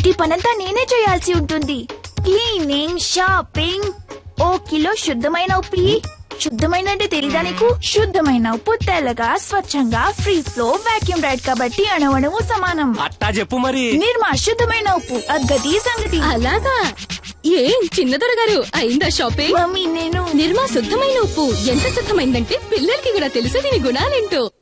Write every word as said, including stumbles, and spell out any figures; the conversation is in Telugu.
ఇంటి పనంతా నేనే చేయాల్సి ఉంటుంది. Cleaning, shopping. ఓ కిలో శుద్ధమైన ఉప్పు. శుద్ధమైన అంటే తెలీదా నీకు? శుద్ధమైన ఉప్పు తెల్లగా, స్వచ్ఛంగా, ఫ్రీ ఫ్లో, వాక్యూమ్ రైడ్ కాబట్టి అణువణువు సమానం. అట్టా చెప్పు మరి. నిర్మా శుద్ధమైన ఉప్పు, అగ్గది సంగతి. అలాగా? ఏం చిన్నదొర గారు అయిందా షాపింగ్? మమ్మీ నేను నిర్మా శుద్ధమైన ఉప్పు ఎంత శుద్ధమైందంటే పిల్లలకి కూడా తెలుసు దీని గుణాలేంటో.